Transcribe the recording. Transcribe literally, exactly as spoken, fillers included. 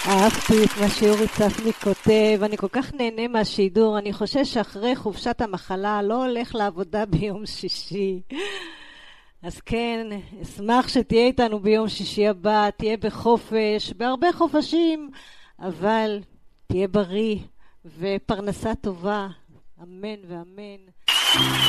אהבתי את מה שאורי צפני כותב, אני כל כך נהנה מהשידור, אני חושש שאחרי חופשת המחלה לא הולך לעבודה ביום שישי. אז כן, אשמח שתהיה איתנו ביום שישי הבא, תהיה בחופש, בהרבה חופשים, אבל תהיה בריא ופרנסה טובה, אמן ואמן.